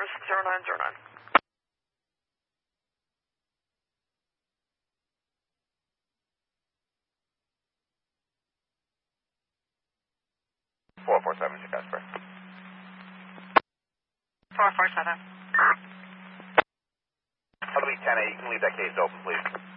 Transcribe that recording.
service 0909. 447, Casper. 447. I'll be 10A. You can leave that case open, please.